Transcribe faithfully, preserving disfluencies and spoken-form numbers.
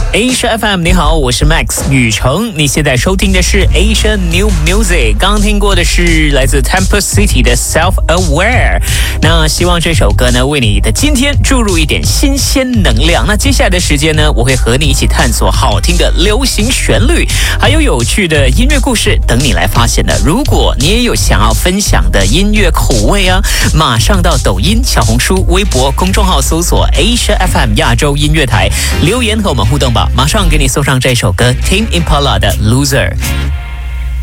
Asia F M， 你好，我是 Max 宇成。你现在收听的是 Asia New Music， 刚听过的是来自 Temple City 的 Self Aware。那希望这首歌呢，为你的今天注入一点新鲜能量。那接下来的时间呢，我会和你一起探索好听的流行旋律，还有有趣的音乐故事等你来发现的。如果你也有想要分享的音乐口味啊，马上到抖音、小红书、微博公众号搜索 Asia F M 亚洲音乐台，留言和我们互动吧。马上给你送上这首歌 Tame Impala 的 Loser。